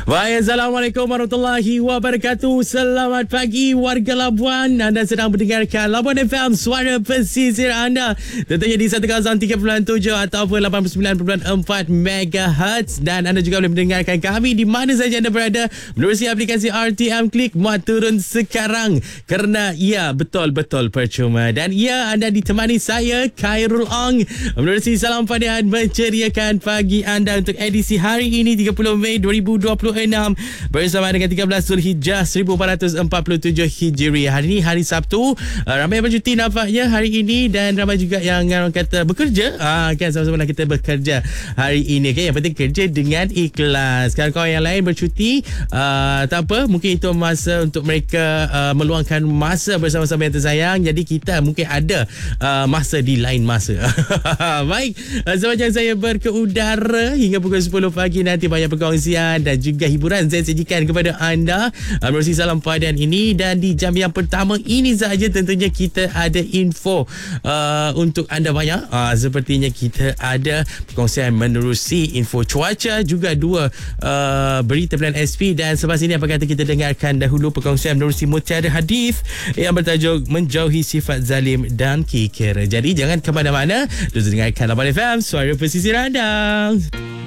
Baik, Assalamualaikum warahmatullahi wabarakatuh. Selamat pagi warga Labuan. Anda sedang mendengarkan Labuan FM, suara pesisir anda. Tentunya di 103.7 ataupun 89.4 MHz. Dan anda juga boleh mendengarkan kami di mana saja anda berada menerusi aplikasi RTM Klik. Muat turun sekarang kerana ia betul-betul percuma. Dan ia anda ditemani saya, Khairul Ong, menerusi Salam Padian menceriakan pagi anda untuk edisi hari ini 30 Mei 2026 bersama dengan 13 Zulhijjah 1447 Hijri. Hari ini hari Sabtu. Ramai yang bercuti nampaknya hari ini dan ramai juga yang orang kata bekerja. Kan sama-sama kita bekerja hari ini kan. Yang penting kerja dengan ikhlas. Kalau kawan yang lain bercuti, tak apa, mungkin itu masa untuk mereka meluangkan masa bersama-sama yang tersayang. Jadi kita mungkin ada masa di lain masa. Baik, sepanjang saya berkeudara hingga pukul 10 pagi nanti banyak perkongsian dan juga hiburan saya sajikan kepada anda melalui Salam Padian ini. Dan di jam yang pertama ini sahaja tentunya kita ada info untuk anda banyak. Sepertinya kita ada perkongsian menerusi info cuaca, juga dua berita pilihan SP. Dan selepas ini apa kata kita dengarkan dahulu perkongsian menerusi mutiara hadis yang bertajuk menjauhi sifat zalim dan kikir. Jadi jangan ke mana-mana, terus dengarkan Labuan FM, suara pesisir anda.